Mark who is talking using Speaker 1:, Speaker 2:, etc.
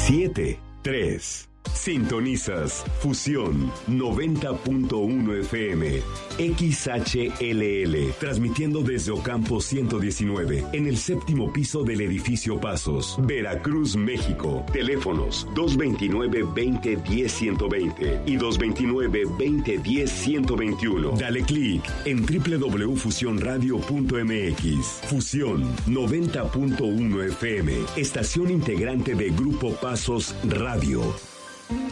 Speaker 1: 7-3. Sintonizas Fusión 90.1 FM XHLL, transmitiendo desde Ocampo 119, en el séptimo piso del edificio Pasos, Veracruz, México. Teléfonos 229-2010-120 y 229-2010-121. Dale clic en www.fusionradio.mx. Fusión 90.1 FM, estación integrante de Grupo Pasos Radio.